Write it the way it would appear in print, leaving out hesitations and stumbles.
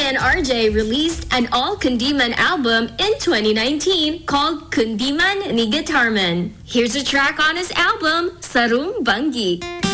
Aryan RJ released an all-Kundiman album in 2019 called Kundiman ni Guitarman. Here's a track on his album, Sarung Bangi.